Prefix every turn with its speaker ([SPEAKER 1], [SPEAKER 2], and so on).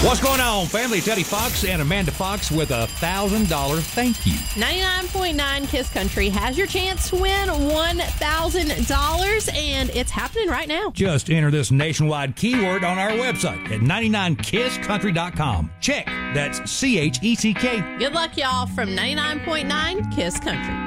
[SPEAKER 1] What's going on, family? Teddy Fox and Amanda Fox with a $1,000 thank you.
[SPEAKER 2] 99.9 Kiss Country has your chance to win $1,000, and it's happening right now.
[SPEAKER 1] Just enter this nationwide keyword on our website at 99kisscountry.com. Check. That's CHECK.
[SPEAKER 2] Good luck, y'all, from 99.9 Kiss Country.